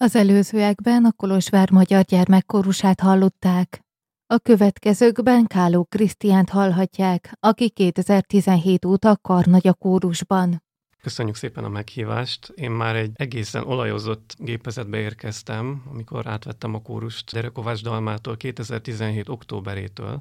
Az előzőekben a Kolozsvár Magyar Gyermekkórusát hallották. A következőkben Káló Krisztiánt hallhatják, aki 2017 óta karnagy a kórusban. Köszönjük szépen a meghívást. Én már egy egészen olajozott gépezetbe érkeztem, amikor átvettem a kórust Dere Kovács Dalmától 2017. októberétől,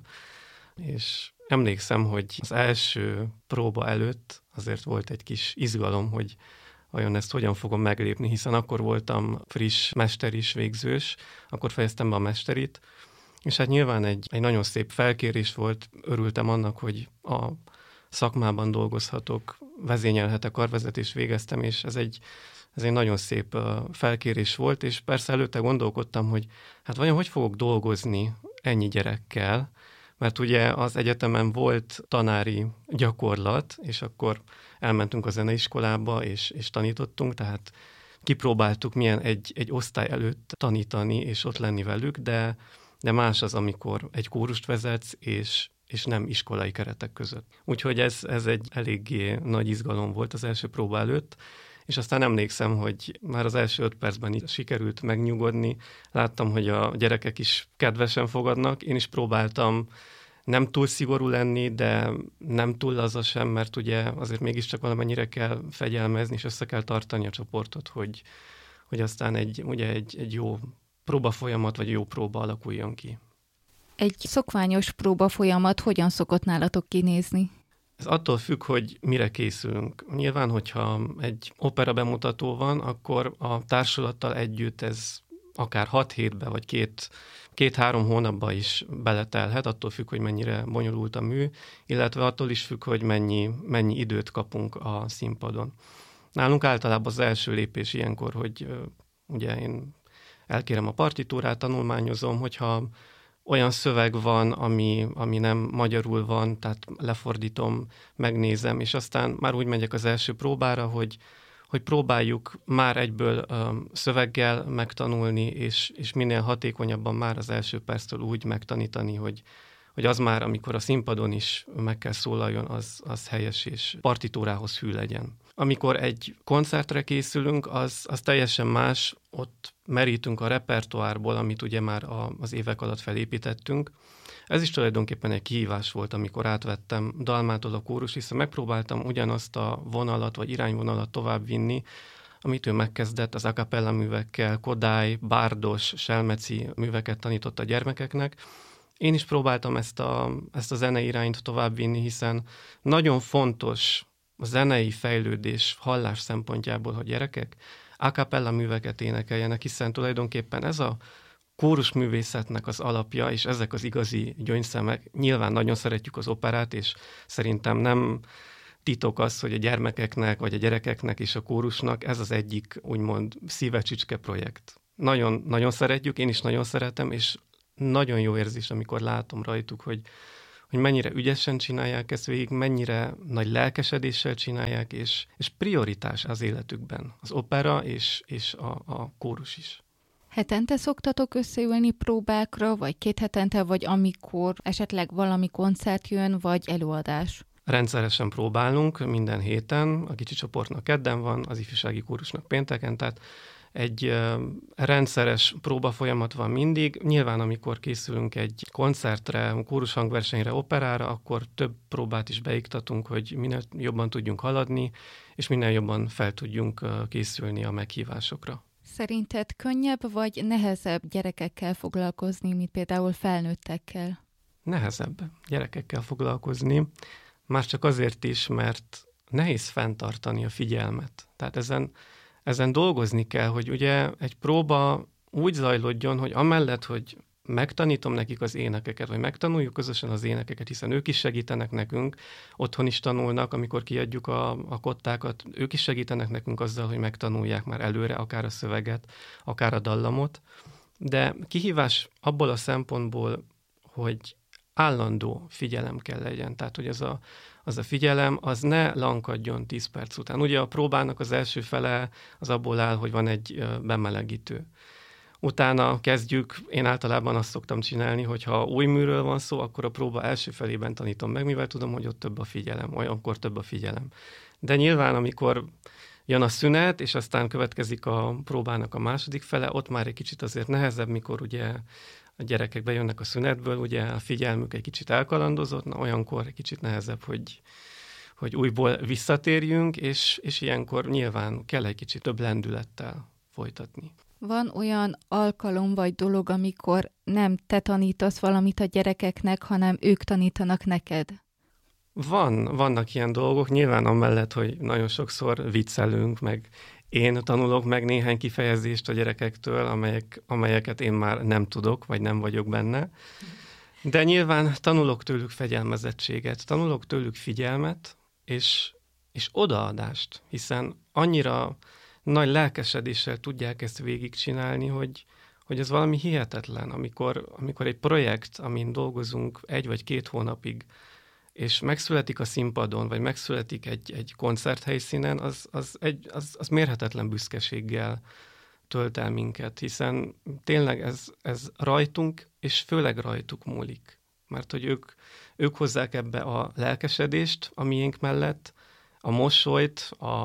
és emlékszem, hogy az első próba előtt azért volt egy kis izgalom, hogy vajon ezt hogyan fogom meglépni, hiszen akkor voltam friss mesteris végzős, akkor fejeztem be a mesterit, és hát nyilván egy nagyon szép felkérés volt, örültem annak, hogy a szakmában dolgozhatok, vezényelhetek, karvezetést végeztem, és ez egy nagyon szép felkérés volt, és persze előtte gondolkodtam, hogy hát vajon hogy fogok dolgozni ennyi gyerekkel, mert ugye az egyetemen volt tanári gyakorlat, és akkor elmentünk a zeneiskolába, és tanítottunk, tehát kipróbáltuk, milyen egy osztály előtt tanítani, és ott lenni velük, de más az, amikor egy kórust vezetsz, és nem iskolai keretek között. Úgyhogy ez egy eléggé nagy izgalom volt az első próba előtt, és aztán emlékszem, hogy már az első 5 percben így sikerült megnyugodni. Láttam, hogy a gyerekek is kedvesen fogadnak. Én is próbáltam nem túl szigorú lenni, de nem túl laza sem, mert ugye azért mégiscsak valamennyire kell fegyelmezni, és össze kell tartani a csoportot, hogy aztán egy jó próba folyamat, vagy jó próba alakuljon ki. Egy szokványos próba folyamat hogyan szokott nálatok kinézni? Ez attól függ, hogy mire készülünk. Nyilván, hogyha egy opera bemutató van, akkor a társulattal együtt ez akár 6 hétbe, vagy 2-3 hónapba is beletelhet, attól függ, hogy mennyire bonyolult a mű, illetve attól is függ, hogy mennyi időt kapunk a színpadon. Nálunk általában az első lépés ilyenkor, hogy ugye én elkérem a partitúrát, tanulmányozom, hogyha olyan szöveg van, ami nem magyarul van, tehát lefordítom, megnézem, és aztán már úgy megyek az első próbára, hogy próbáljuk már egyből szöveggel megtanulni, és minél hatékonyabban már az első perctől úgy megtanítani, hogy az már, amikor a színpadon is meg kell szólaljon, az helyes és partitúrához hű legyen. Amikor egy koncertre készülünk, az teljesen más, ott merítünk a repertoárból, amit ugye már az évek alatt felépítettünk. Ez is tulajdonképpen egy kihívás volt, amikor átvettem Dalmától a kórus, hiszen megpróbáltam ugyanazt a vonalat vagy irányvonalat továbbvinni, amit ő megkezdett az a cappella művekkel, Kodály, Bárdos, Selmeci műveket tanított a gyermekeknek. Én is próbáltam ezt a zenei irányt továbbvinni, hiszen nagyon fontos a zenei fejlődés, hallás szempontjából, hogy gyerekek a cappella műveket énekeljenek, hiszen tulajdonképpen ez a kórusművészetnek az alapja, és ezek az igazi gyöngyszemek. Nyilván nagyon szeretjük az operát, és szerintem nem titok az, hogy a gyermekeknek, vagy a gyerekeknek és a kórusnak ez az egyik, úgymond szívecsücske projekt. Nagyon, nagyon szeretjük, én is nagyon szeretem, és nagyon jó érzés, amikor látom rajtuk, hogy mennyire ügyesen csinálják ezt végig, mennyire nagy lelkesedéssel csinálják, és prioritás az életükben. Az opera és a kórus is. Hetente szoktatok összeülni próbákra, vagy 2 hetente, vagy amikor esetleg valami koncert jön, vagy előadás? Rendszeresen próbálunk minden héten, a kicsi csoportnak kedden van, az ifjúsági kórusnak pénteken, tehát egy rendszeres próbafolyamat van mindig. Nyilván, amikor készülünk egy koncertre, kórushangversenyre, operára, akkor több próbát is beiktatunk, hogy minél jobban tudjunk haladni, és minél jobban fel tudjunk készülni a meghívásokra. Szerinted könnyebb vagy nehezebb gyerekekkel foglalkozni, mint például felnőttekkel? Nehezebb gyerekekkel foglalkozni, már csak azért is, mert nehéz fenntartani a figyelmet. Tehát ezen dolgozni kell, hogy ugye egy próba úgy zajlodjon, hogy amellett, hogy megtanítom nekik az énekeket, vagy megtanuljuk közösen az énekeket, hiszen ők is segítenek nekünk, otthon is tanulnak, amikor kiadjuk a kottákat, ők is segítenek nekünk azzal, hogy megtanulják már előre akár a szöveget, akár a dallamot, de kihívás abból a szempontból, hogy állandó figyelem kell legyen, tehát hogy az a figyelem, az ne lankadjon 10 perc után. Ugye a próbának az első fele az abból áll, hogy van egy bemelegítő. Utána kezdjük, én általában azt szoktam csinálni, hogy ha új műről van szó, akkor a próba első felében tanítom meg, mivel tudom, hogy ott több a figyelem, olyankor több a figyelem. De nyilván, amikor jön a szünet, és aztán következik a próbának a második fele, ott már egy kicsit azért nehezebb, mikor ugye a gyerekek bejönnek a szünetből, ugye a figyelmük egy kicsit elkalandozott, olyankor egy kicsit nehezebb, hogy újból visszatérjünk, és ilyenkor nyilván kell egy kicsit több lendülettel folytatni. Van olyan alkalom vagy dolog, amikor nem te tanítasz valamit a gyerekeknek, hanem ők tanítanak neked? Vannak ilyen dolgok, nyilván amellett, hogy nagyon sokszor viccelünk, meg én tanulok meg néhány kifejezést a gyerekektől, amelyeket én már nem tudok, vagy nem vagyok benne. De nyilván tanulok tőlük fegyelmezettséget, tanulok tőlük figyelmet, és odaadást, hiszen annyira nagy lelkesedéssel tudják ezt végigcsinálni, hogy ez valami hihetetlen, amikor egy projekt, amin dolgozunk 1 vagy 2 hónapig, és megszületik a színpadon, vagy megszületik egy koncerthelyszínen, az mérhetetlen büszkeséggel tölt el minket, hiszen tényleg ez rajtunk, és főleg rajtuk múlik. Mert hogy ők hozzák ebbe a lelkesedést a miénk mellett, a mosolyt,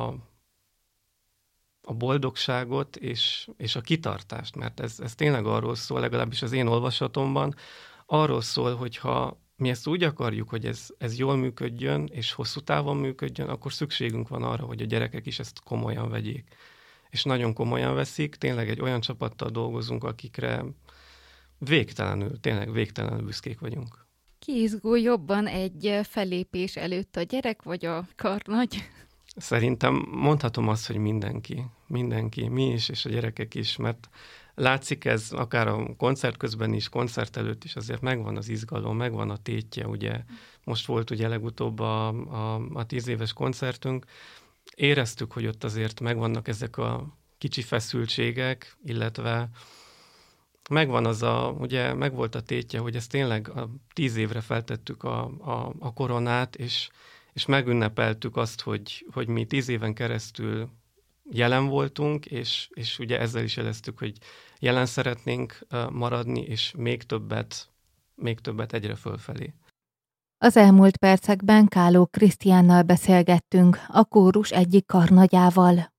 a boldogságot és a kitartást, mert ez tényleg arról szól, legalábbis az én olvasatomban, arról szól, hogyha mi ezt úgy akarjuk, hogy ez jól működjön, és hosszú távon működjön, akkor szükségünk van arra, hogy a gyerekek is ezt komolyan vegyék. És nagyon komolyan veszik, tényleg egy olyan csapattal dolgozunk, akikre tényleg végtelenül büszkék vagyunk. Ki izgul jobban egy fellépés előtt, a gyerek vagy a karnagy? Szerintem mondhatom azt, hogy mindenki, mi is, és a gyerekek is, mert látszik ez akár a koncert közben is, koncert előtt is, azért megvan az izgalom, megvan a tétje, ugye. Most volt ugye legutóbb a 10 éves koncertünk, éreztük, hogy ott azért megvannak ezek a kicsi feszültségek, illetve megvan ugye megvolt a tétje, hogy ezt tényleg a 10 évre feltettük a koronát, és megünnepeltük azt, hogy mi 10 éven keresztül jelen voltunk, és ugye ezzel is jeleztük, hogy jelen szeretnénk maradni, és még többet egyre fölfelé. Az elmúlt percekben Káló Krisztiánnal beszélgettünk, a kórus egyik karnagyával.